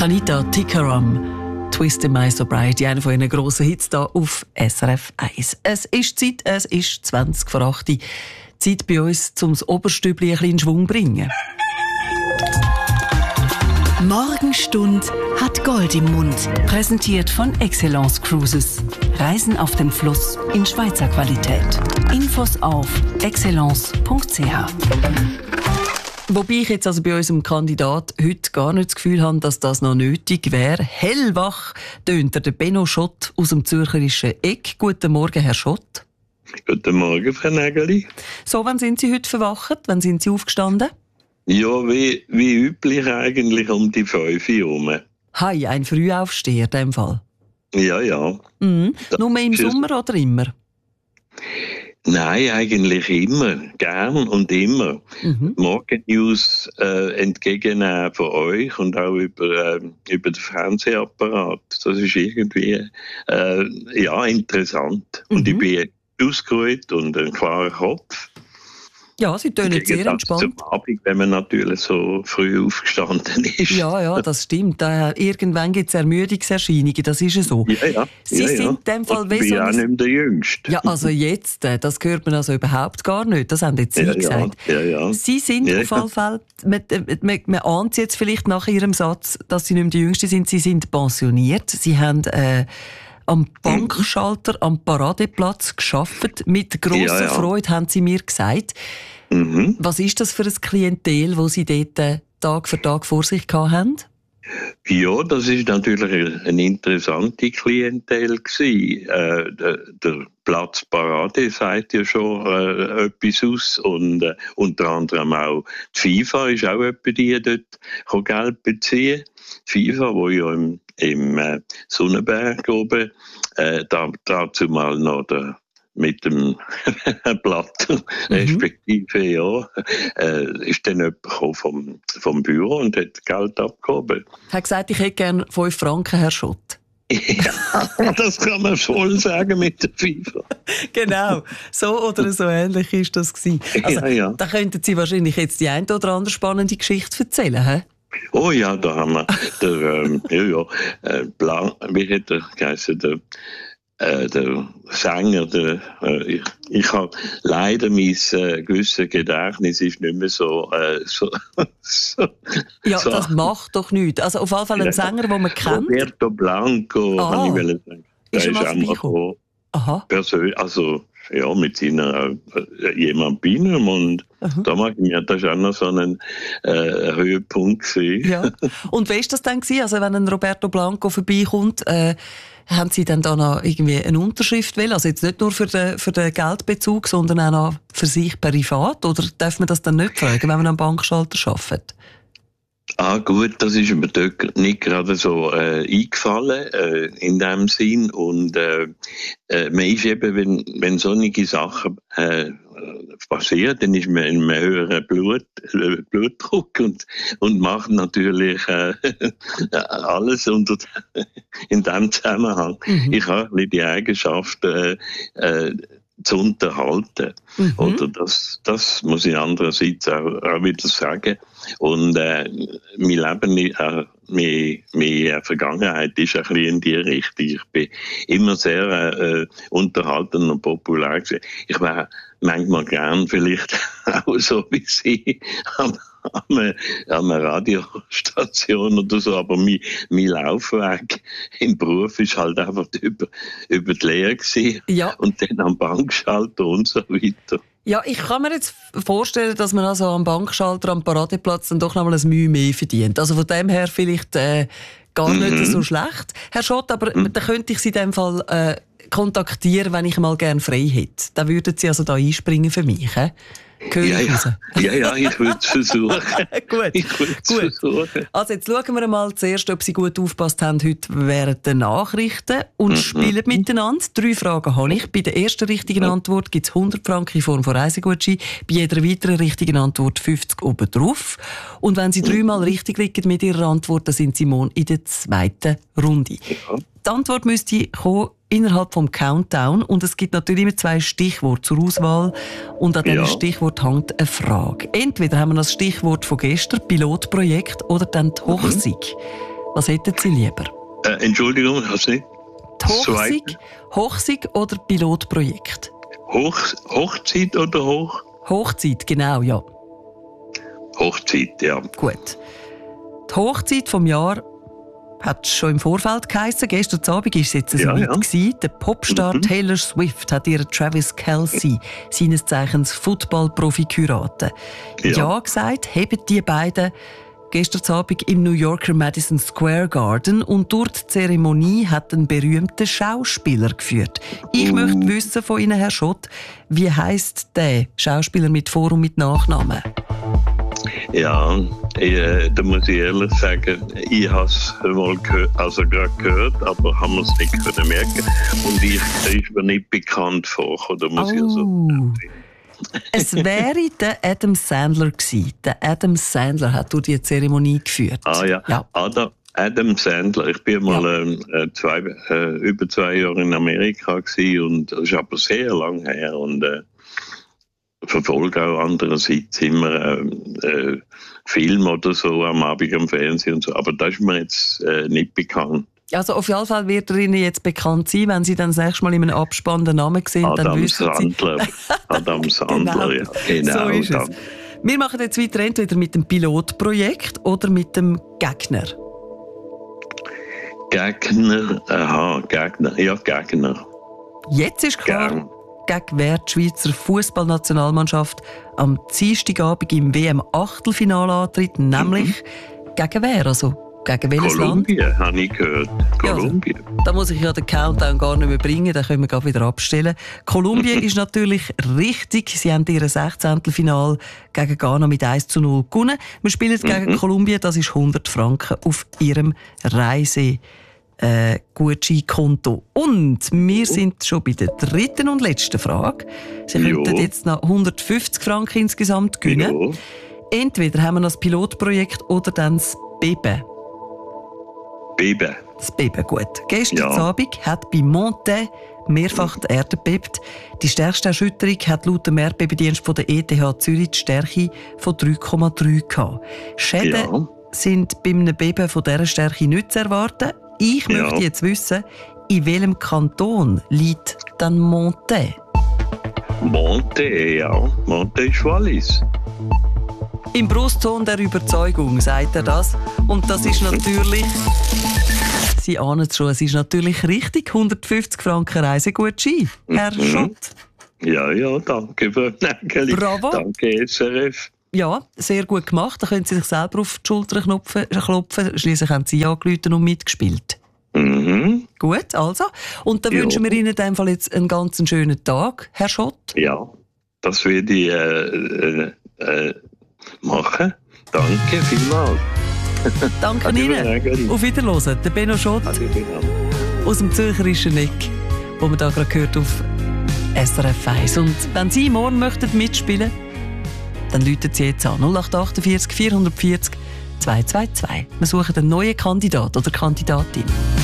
Tanita Tikaram, Twist in My Sobriety, einer von ihren grossen Hits hier auf SRF 1. Es ist Zeit, es ist 20 vor 8 Uhr. Zeit bei uns, um das Oberstübli ein bisschen in Schwung zu bringen. Morgenstund hat Gold im Mund. Präsentiert von Excellence Cruises. Reisen auf dem Fluss in Schweizer Qualität. Infos auf excellence.ch. Wobei ich jetzt also bei unserem Kandidat heute gar nicht das Gefühl habe, dass das noch nötig wäre. Hellwach tönt der Benno Schott aus dem zürcherischen Eck. Guten Morgen, Herr Schott. Guten Morgen, Frau Nägeli. So, wann sind Sie heute verwacht? Wann sind Sie aufgestanden? Ja, wie üblich eigentlich um die 5 Uhr herum. Hi, ein Frühaufsteher in dem Fall. Ja, ja. Nur im Sommer oder immer? Nein, eigentlich immer. Gern und immer. Morgennews entgegennehmen von euch und auch über den Fernsehapparat. Das ist irgendwie interessant. Und ich bin ausgeruht und ein klarer Kopf. Ja, Sie tönen sehr entspannt. Zum Abend, wenn man natürlich so früh aufgestanden ist. Ja, das stimmt. Irgendwann gibt es Ermüdungserscheinungen, das ist ja so. Ja. Sie sind in dem Fall ich bin auch nicht mehr der Jüngste. Ja, also jetzt, das hört man also überhaupt gar nicht. Das haben jetzt Sie gesagt. Ja. Sie sind auf jeden Fall, man ahnt jetzt vielleicht nach Ihrem Satz, dass Sie nicht mehr der Jüngste sind. Sie sind pensioniert. Sie haben am Bankschalter am Paradeplatz gearbeitet. Mit grosser Freude, haben Sie mir gesagt. Was ist das für ein Klientel, das Sie dort Tag für Tag vor sich hatten? Ja, das ist natürlich eine interessante Klientel gewesen. Der Platz Parade sagt ja schon etwas aus und unter anderem auch die FIFA ist auch jemand, die dort Geld beziehen kann. Die FIFA, wo ja im Sonnenberg oben dazu mal noch mit dem Blatt, respektive, ist dann jemand vom Büro und hat Geld abgehoben. Er hat gesagt, ich hätte gerne 5 Franken, Herr Schott. Ja, das kann man voll sagen mit der FIFA. Genau, so oder so ähnlich ist das gewesen. Also, ja. Da könnten Sie wahrscheinlich jetzt die eine oder andere spannende Geschichte erzählen, hä? Oh ja, da haben wir wie hat er geheißen, der Sänger, ich habe leider mein gewisses Gedächtnis ist nicht mehr so. Ja, das macht doch nichts. Also auf jeden Fall ein Sänger, den man kennt. Roberto Blanco, kann ich sagen. Ist er mal vorbeigekommen? Aha. Persönlich, also ja, mit seiner jemand Bienen und da mag ich mir, das ist auch noch so ein Höhepunkt gewesen. Ja. Und wie war das dann gewesen? Also wenn ein Roberto Blanco vorbeikommt, haben Sie dann da noch irgendwie eine Unterschrift wollen? Also jetzt nicht nur für den Geldbezug, sondern auch noch für sich privat? Oder darf man das dann nicht fragen, wenn man am Bankschalter arbeitet? Gut, das ist mir dort nicht gerade so eingefallen, in dem Sinn. Und man ist eben, wenn solche Sachen passieren, dann ist man in einem höheren Blutdruck und macht natürlich alles in diesem Zusammenhang. Ich habe ein bisschen die Eigenschaft, zu unterhalten. Oder das muss ich andererseits auch wieder sagen. Und mein Leben, meine Vergangenheit ist ein bisschen in die Richtung. Ich bin immer sehr unterhaltend und populär gewesen. Ich wäre manchmal gern vielleicht auch so wie Sie an einer Radiostation oder so, aber mein Laufweg im Beruf ist halt einfach über die Lehre gewesen. Ja. Und dann am Bankschalter und so weiter. Ja, ich kann mir jetzt vorstellen, dass man also am Bankschalter, am Paradeplatz dann doch noch mal ein Mühe mehr verdient. Also von dem her vielleicht gar nicht so schlecht. Herr Schott, aber da könnte ich Sie in dem Fall kontaktieren, wenn ich mal gerne frei hätte. Da würden Sie also da einspringen für mich, he? Ja, ich würde es versuchen. Gut. Also jetzt schauen wir mal zuerst, ob Sie gut aufgepasst haben heute während der Nachrichten und spielen miteinander. 3 Fragen habe ich. Bei der ersten richtigen Antwort gibt es 100 Franken in Form von Reisegutschein. Bei jeder weiteren richtigen Antwort 50 obendrauf. Und wenn Sie 3-mal richtig liegen mit Ihrer Antwort, dann sind Sie morgen in der 2. Runde. Ja. Die Antwort müsste kommen innerhalb vom Countdown und es gibt natürlich immer 2 Stichworte zur Auswahl und an diesem Stichwort hängt eine Frage. Entweder haben wir das Stichwort von gestern, Pilotprojekt, oder dann die Hochzeit. Was hätten Sie lieber? Entschuldigung, hast du nicht? Die Hochsig oder Pilotprojekt? Hochzeit oder Hochzeit, genau, ja. Hochzeit, ja. Gut. Die Hochzeit vom Jahr hat schon im Vorfeld geheissen. Gestern Abend war es jetzt so weit gewesen. Der Popstar Taylor Swift hat ihren Travis Kelce, seines Zeichens Football-Profi, geheiratet. Ja gesagt, haben die beiden gestern Abend im New Yorker Madison Square Garden und durch die Zeremonie hat ein berühmter Schauspieler geführt. Ich möchte wissen von Ihnen, Herr Schott, wie heisst der Schauspieler mit Vor- und mit Nachnamen? Ja, da muss ich ehrlich sagen, ich habe es mal gerade gehört, aber haben wir es nicht können merken. Und ich ist mir nicht bekannt vor, oder muss ich so sagen. Es wäre der Adam Sandler gewesen. Der Adam Sandler hat durch die Zeremonie geführt. Ja. Adam Sandler. Ich bin mal über 2 Jahre in Amerika gewesen, und das ist aber sehr lang her, und verfolge auch andererseits immer Filme oder so am Abend am Fernsehen und so. Aber das ist mir jetzt nicht bekannt. Also auf jeden Fall wird er Ihnen jetzt bekannt sein, wenn Sie dann das nächste Mal in einem Abspann den Namen sehen, dann wissen Sie. Adam Sandler, ja. Genau. So ist es. Wir machen jetzt weiter entweder mit dem Pilotprojekt oder mit dem Gegner. Gegner. Ja, Gegner. Jetzt ist klar, gegen wer die Schweizer Fußballnationalmannschaft am Dienstagabend im WM-Achtelfinale antritt, nämlich gegen wer? Also gegen welches Land? Kolumbien, habe ich gehört. Kolumbien. Ja, da muss ich ja den Countdown gar nicht mehr bringen, den können wir gerade wieder abstellen. Kolumbien ist natürlich richtig. Sie haben ihr 16. Finale gegen Ghana mit 1:0 gewonnen. Wir spielen gegen Kolumbien, das ist 100 Franken auf ihrem Gutscheinkonto. Und wir sind schon bei der dritten und letzten Frage. Sie könnten jetzt noch 150 Franken insgesamt gewinnen. Jo. Entweder haben wir noch das Pilotprojekt oder dann das Beben. Das Beben, gut. Gestern Abend hat bei Monte mehrfach die Erde gebebt. Die stärkste Erschütterung hat laut dem Erdbebendienst von der ETH Zürich die Stärke von 3,3 gehabt. Schäden sind bei einem Beben von dieser Stärke nicht zu erwarten. Ich möchte jetzt wissen, in welchem Kanton liegt dann Monte? Monte ist Wallis. Im Brustton der Überzeugung, sagt er das. Und das ist natürlich, Sie ahnen es schon, es ist natürlich richtig, 150 Franken Reisegutschein, Herr Schott. Ja, danke für den Bravo. Danke, SRF. Ja, sehr gut gemacht. Da können Sie sich selber auf die Schulter klopfen. Schliesslich haben Sie angerufen und mitgespielt. Gut, also. Und dann wünschen wir Ihnen in dem Fall jetzt einen ganz schönen Tag, Herr Schott. Ja, das werde ich machen. Danke vielmals. Danke Ihnen. Auf Wiederhören. Der Benno Schott aus dem Zürcherischen Eck, wo wir da gerade gehört auf SRF 1. Und wenn Sie morgen möchten mitspielen, dann rufen Sie jetzt an 0848 440 222. Wir suchen einen neuen Kandidat oder Kandidatin.